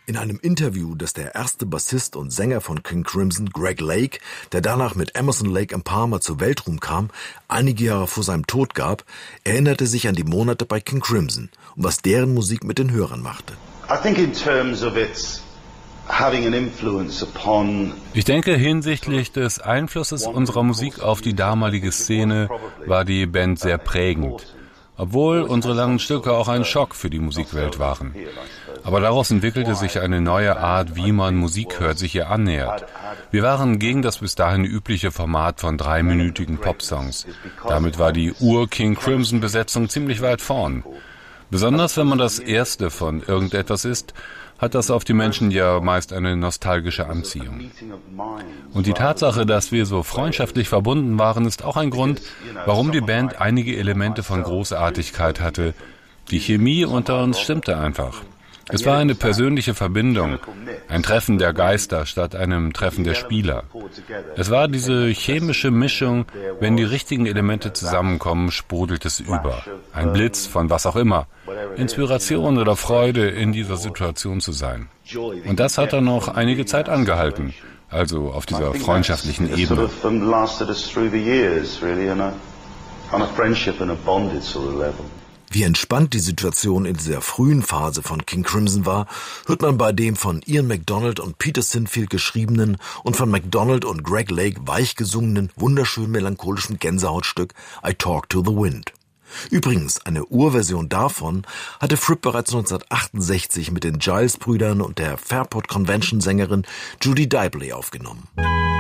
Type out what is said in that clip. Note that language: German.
In einem Interview, das der erste Bassist und Sänger von King Crimson, Greg Lake, der danach mit Emerson, Lake & Palmer zu Weltruhm kam, einige Jahre vor seinem Tod gab, erinnerte sich an die Monate bei King Crimson und was deren Musik mit den Hörern machte. Ich denke, hinsichtlich des Einflusses unserer Musik auf die damalige Szene war die Band sehr prägend, obwohl unsere langen Stücke auch ein Schock für die Musikwelt waren. Aber daraus entwickelte sich eine neue Art, wie man Musik hört, sich ihr annähert. Wir waren gegen das bis dahin übliche Format von 3-minütigen Popsongs. Damit war die Ur-King Crimson-Besetzung ziemlich weit vorn. Besonders wenn man das Erste von irgendetwas ist, hat das auf die Menschen ja meist eine nostalgische Anziehung. Und die Tatsache, dass wir so freundschaftlich verbunden waren, ist auch ein Grund, warum die Band einige Elemente von Großartigkeit hatte. Die Chemie unter uns stimmte einfach. Es war eine persönliche Verbindung, ein Treffen der Geister statt einem Treffen der Spieler. Es war diese chemische Mischung, wenn die richtigen Elemente zusammenkommen, sprudelt es über. Ein Blitz von was auch immer. Inspiration oder Freude, in dieser Situation zu sein. Und das hat dann noch einige Zeit angehalten, also auf dieser freundschaftlichen Ebene. Wie entspannt die Situation in dieser frühen Phase von King Crimson war, hört man bei dem von Ian MacDonald und Peter Sinfield geschriebenen und von MacDonald und Greg Lake weich gesungenen, wunderschön melancholischen Gänsehautstück I Talk to the Wind. Übrigens, eine Urversion davon hatte Fripp bereits 1968 mit den Giles-Brüdern und der Fairport Convention-Sängerin Judy Daibley aufgenommen.